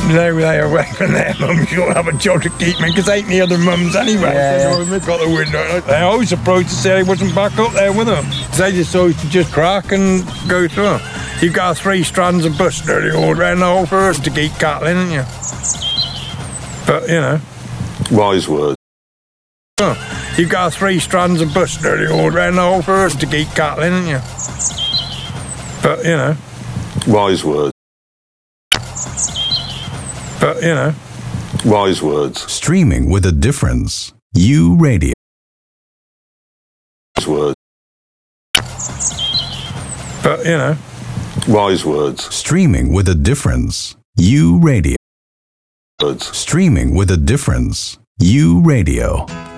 They away from their mums. You don't have a job to keep me, because ain't the other mums anyway. Yeah. So they've got the window. They always surprised to say I wasn't back up there with them. They just always to just crack and go through. You've got 3 strands of bush nearly all around the whole forest to keep cattle in, haven't you? But, you know. Wise words. You've got 3 strands of bush nearly all around the whole forest to keep cattle in, haven't you? But, you know. Wise words. But, you know. Wise words. Streaming with a difference. U Radio. Wise words. But, you know. Wise words. Streaming with a difference. U Radio. Words. Streaming with a difference. U Radio.